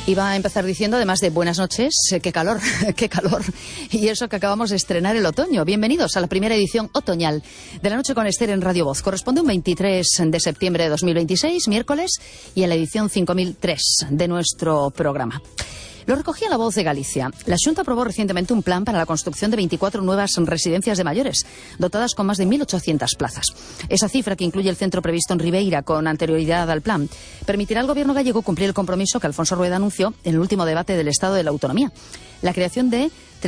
Iba a empezar diciendo, además de buenas noches, qué calor, qué calor. Y eso que acabamos de estrenar el otoño. Bienvenidos a la primera edición otoñal de La Noche con Esther en Radio Voz. Corresponde un 23 de septiembre de 2026, miércoles, y a la edición 5003 de nuestro programa. Lo recogía La Voz de Galicia. La Xunta aprobó recientemente un plan para la construcción de 24 nuevas residencias de mayores, dotadas con más de 1.800 plazas. Esa cifra, que incluye el centro previsto en Ribeira con anterioridad al plan, permitirá al Gobierno gallego cumplir el compromiso que Alfonso Rueda anunció en el último debate del Estado de la Autonomía. La creación de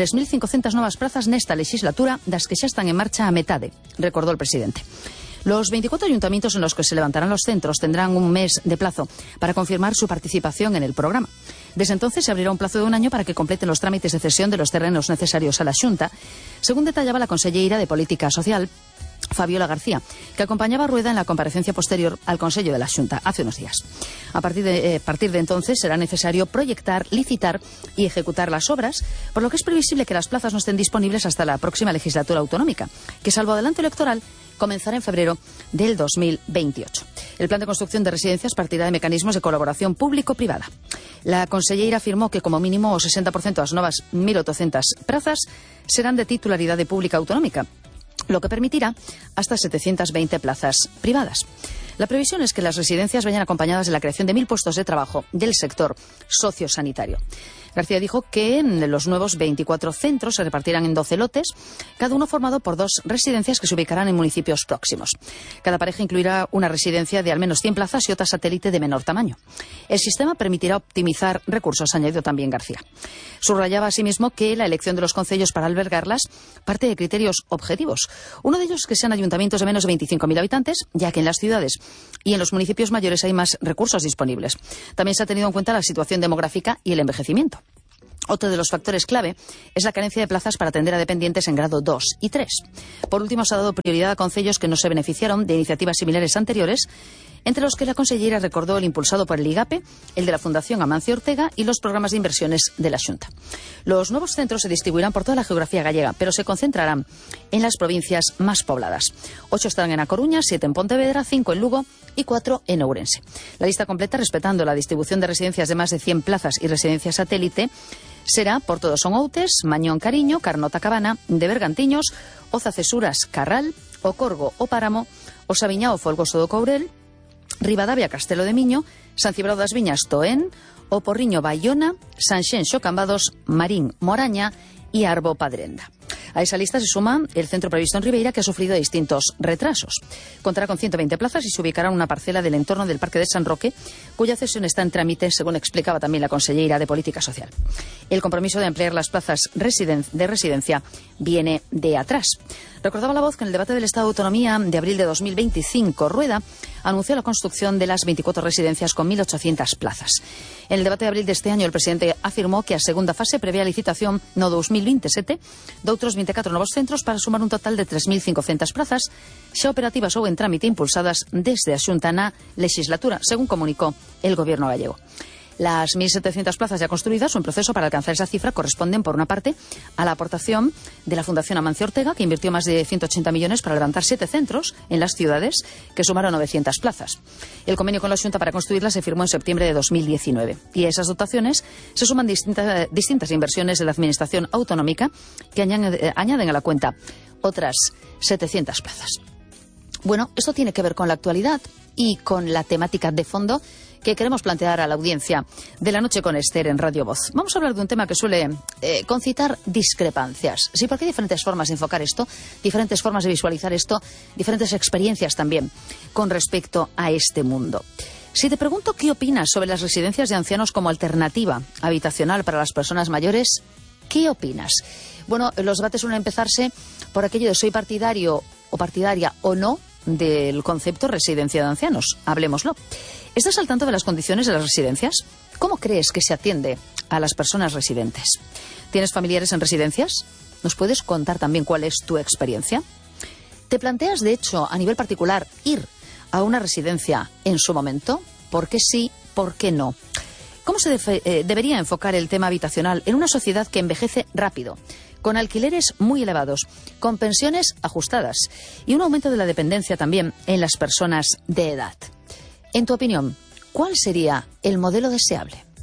3.500 novas plazas nesta legislatura, das que xa están en marcha a metade, recordó el presidente. Los 24 ayuntamientos en los que se levantarán los centros tendrán un mes de plazo para confirmar su participación en el programa. Desde entonces se abrirá un plazo de un año para que completen los trámites de cesión de los terrenos necesarios a la Xunta, según detallaba la conselleira de Política Social, Fabiola García, que acompañaba a Rueda en la comparecencia posterior al Consello de la Xunta hace unos días. A partir de entonces será necesario proyectar, licitar y ejecutar las obras, por lo que es previsible que las plazas no estén disponibles hasta la próxima legislatura autonómica, que salvo adelanto electoral comenzará en febrero del 2028. El plan de construcción de residencias partirá de mecanismos de colaboración público-privada. La conselleira afirmó que como mínimo o 60% das novas 1.800 plazas serán de titularidade pública autonómica, lo que permitirá hasta 720 plazas privadas. La previsión es que las residencias vayan acompañadas de la creación de 1.000 puestos de trabajo del sector sociosanitario. García dijo que los nuevos 24 centros se repartirán en 12 lotes, cada uno formado por 2 residencias que se ubicarán en municipios próximos. Cada pareja incluirá una residencia de al menos 100 plazas y otra satélite de menor tamaño. El sistema permitirá optimizar recursos, añadió también García. Subrayaba asimismo que la elección de los concellos para albergarlas parte de criterios objetivos. Uno de ellos es que sean ayuntamientos de menos de 25.000 habitantes, ya que en las ciudades y en los municipios mayores hay más recursos disponibles. También se ha tenido en cuenta la situación demográfica y el envejecimiento. Otro de los factores clave es la carencia de plazas para atender a dependientes en grado 2 y 3. Por último, se ha dado prioridad a concellos que no se beneficiaron de iniciativas similares anteriores, entre los que la consellera recordó el impulsado por el IGAPE, el de la Fundación Amancio Ortega y los programas de inversiones de la Xunta. Los nuevos centros se distribuirán por toda la geografía gallega, pero se concentrarán en las provincias más pobladas. 8 estarán en A Coruña, 7 en Pontevedra, 5 en Lugo y 4 en Ourense. La lista completa, respetando la distribución de residencias de más de 100 plazas y residencias satélite, será por Todos son Outes, Mañón Cariño, Carnota Cabana, de Bergantiños, Oza Cesuras Carral, O Corgo o Páramo, O Sabiñao Folgoso do Courel, Ribadavia Castelo de Miño, San Cibrao das Viñas Toén, O Porriño Baiona, Sanxenxo Cambados, Marín Moraña y Arbo Padrenda. A esa lista se suma el centro previsto en Ribeira, que ha sufrido distintos retrasos. Contará con 120 plazas y se ubicará en una parcela del entorno del Parque de San Roque, cuya cesión está en trámite, según explicaba también la conselleira de Política Social. El compromiso de ampliar las plazas de residencia viene de atrás. Recordaba La Voz que en el debate del Estado de Autonomía de abril de 2025, Rueda anunció la construcción de las 24 residencias con 1.800 plazas. En el debate de abril de este año, el presidente afirmó que a segunda fase prevé a licitación no 2027 de outros 24 novos centros para sumar un total de 3.500 plazas xa operativas ou en trámite impulsadas desde a Xunta na legislatura, según comunicó el Gobierno gallego. Las 1.700 plazas ya construidas, su proceso para alcanzar esa cifra, corresponden, por una parte, a la aportación de la Fundación Amancio Ortega, que invirtió más de 180 millones para levantar 7 centros en las ciudades, que sumaron 900 plazas. El convenio con la Xunta para construirlas se firmó en septiembre de 2019. Y a esas dotaciones se suman distintas inversiones de la Administración Autonómica, que añaden a la cuenta otras 700 plazas. Bueno, esto tiene que ver con la actualidad y con la temática de fondo que queremos plantear a la audiencia de La Noche con Esther en Radio Voz. Vamos a hablar de un tema que suele concitar discrepancias. Sí, porque hay diferentes formas de enfocar esto, diferentes formas de visualizar esto, diferentes experiencias también con respecto a este mundo. Si te pregunto qué opinas sobre las residencias de ancianos como alternativa habitacional para las personas mayores, ¿qué opinas? Bueno, los debates suelen empezarse por aquello de soy partidario o partidaria o no del concepto residencia de ancianos. Hablemoslo. ¿Estás al tanto de las condiciones de las residencias? ¿Cómo crees que se atiende a las personas residentes? ¿Tienes familiares en residencias? ¿Nos puedes contar también cuál es tu experiencia? ¿Te planteas, de hecho, a nivel particular, ir a una residencia en su momento? ¿Por qué sí? ¿Por qué no? ¿Cómo se debería enfocar el tema habitacional en una sociedad que envejece rápido, con alquileres muy elevados, con pensiones ajustadas y un aumento de la dependencia también en las personas de edad? En tu opinión, ¿cuál sería el modelo deseable?